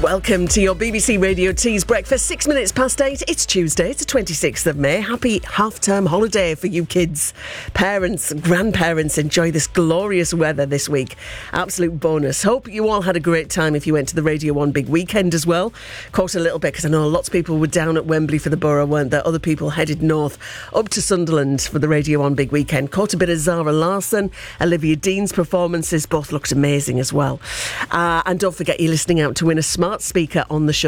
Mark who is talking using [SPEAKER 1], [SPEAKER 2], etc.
[SPEAKER 1] Welcome to your BBC Radio Tees breakfast. 6 minutes past 8. It's Tuesday. It's the 26th of May. Happy half-term holiday for you kids. Parents, grandparents, enjoy this glorious weather this week. Absolute bonus. Hope you all had a great time if you went to the Radio 1 big weekend as well. Caught a little bit because I know lots of people were down at Wembley for the Borough, weren't there? Other people headed north up to Sunderland for the Radio 1 big weekend. Caught a bit of Zara Larsson, Olivia Dean's performances. Both looked amazing as well. And don't forget, you're listening out to win a smart speaker on the show.